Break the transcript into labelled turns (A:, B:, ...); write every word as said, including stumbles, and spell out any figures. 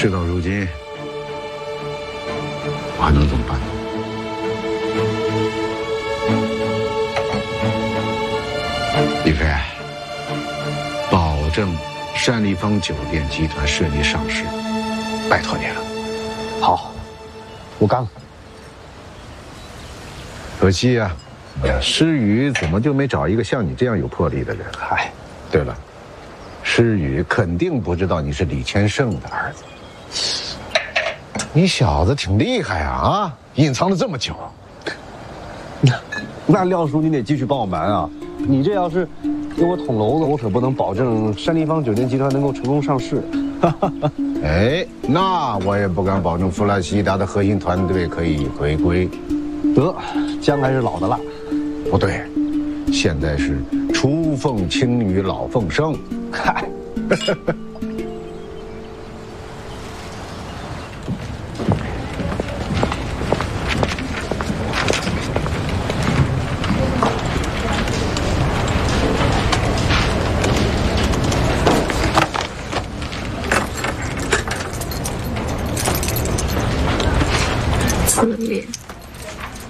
A: 事到如今，我还能怎么办？李飞，保证单立芳酒店集团顺利上市，拜托你了。
B: 好，我干了。
A: 可惜呀、啊，施宇怎么就没找一个像你这样有魄力的人？
B: 嗨，
A: 对了，施宇肯定不知道你是李千胜的儿子。你小子挺厉害啊！啊，隐藏了这么久。
B: 那那廖叔，你得继续帮我忙啊！你这要是给我捅娄子，我可不能保证单立芳酒店集团能够成功上市。
A: 哎，那我也不敢保证弗拉西达的核心团队可以回归。
B: 得，姜还是老的辣。
A: 不对，现在是雏凤青于老凤生。
B: 嗨。
C: 自恋。